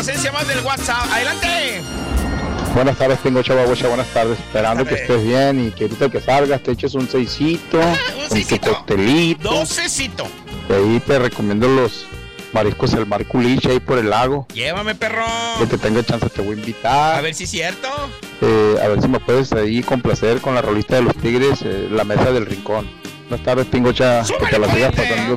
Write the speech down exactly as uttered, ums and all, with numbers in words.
complacencia más del WhatsApp. Adelante. Buenas tardes, tengo Chavabocha, buenas tardes. Esperando que estés bien y que ahorita que salgas te eches un seisito, Ah, un con seisito. tu coctelito. Docecito. Y ahí te recomiendo los mariscos El Mar Culiche ahí por el lago. Llévame, perro. Que te tenga chance, te voy a invitar. A ver si es cierto. Eh, a ver si me puedes ahí complacer con la rolita de los Tigres, eh, La Mesa del Rincón. Buenas tardes, Pingocha, que te la sigas pasando